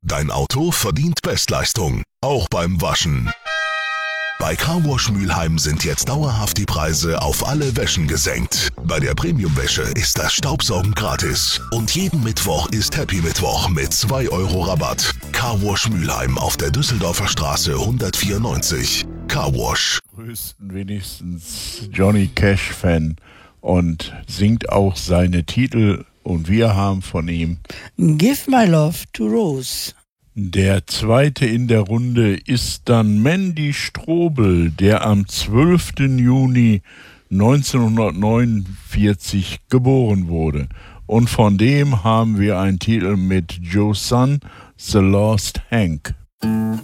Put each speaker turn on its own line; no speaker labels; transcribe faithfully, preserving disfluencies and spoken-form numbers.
Dein Auto verdient Bestleistung, auch beim Waschen. Bei Carwash Mülheim sind jetzt dauerhaft die Preise auf alle Wäschen gesenkt. Bei der Premium-Wäsche ist das Staubsaugen gratis. Und jeden Mittwoch ist Happy Mittwoch mit zwei Euro Rabatt. Carwash Mülheim auf der Düsseldorfer Straße hundertvierundneunzig. Carwash.
Größten wenigstens Johnny Cash-Fan und singt auch seine Titel. Und wir haben von ihm
Give My Love to Rose.
Der zweite in der Runde ist dann Mandy Strobel, der am zwölften Juni neunzehnhundertneunundvierzig geboren wurde. Und von dem haben wir einen Titel mit Joe Sun, The Lost Hank.